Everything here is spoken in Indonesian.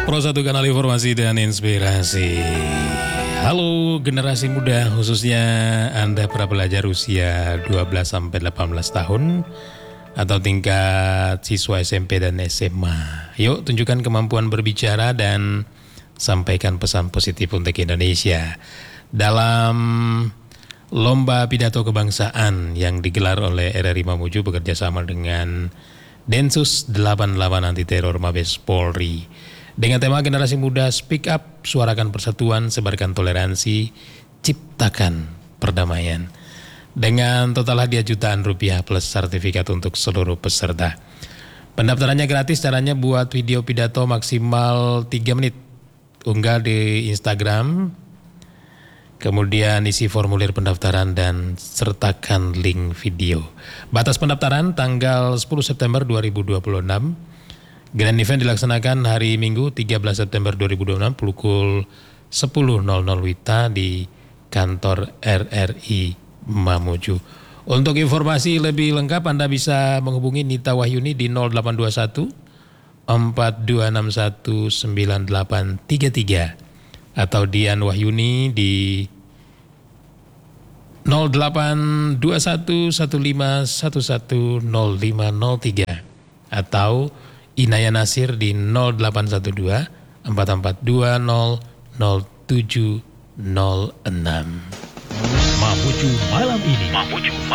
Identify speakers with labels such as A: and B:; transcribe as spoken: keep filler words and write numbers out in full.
A: Pro satu kanal informasi dan inspirasi. Halo generasi muda, khususnya Anda para pelajar usia dua belas sampai delapan belas tahun atau tingkat siswa S M P dan S M A. Yuk tunjukkan kemampuan berbicara dan sampaikan pesan positif untuk Indonesia dalam lomba pidato kebangsaan yang digelar oleh R R I Mamuju bekerjasama dengan Densus delapan puluh delapan Anti Teror Mabes Polri. Dengan tema generasi muda speak up, suarakan persatuan, sebarkan toleransi, ciptakan perdamaian. Dengan total hadiah jutaan rupiah plus sertifikat untuk seluruh peserta. Pendaftarannya gratis, caranya buat video pidato maksimal tiga menit. Unggah di Instagram, kemudian isi formulir pendaftaran dan sertakan link video. Batas pendaftaran tanggal sepuluh September dua ribu dua puluh enam. Grand event dilaksanakan hari Minggu tiga belas September dua ribu dua puluh enam pukul sepuluh nol nol W I B di kantor R R I Mamuju. Untuk informasi lebih lengkap Anda bisa menghubungi Nita Wahyuni di nol delapan dua satu empat dua enam satu sembilan delapan tiga tiga atau Dian Wahyuni di nol delapan dua satu satu lima satu satu nol lima nol tiga atau Inaya Nasir di nol delapan satu dua empat empat dua nol nol tujuh nol enam.
B: Mamuju malam ini. Mamuju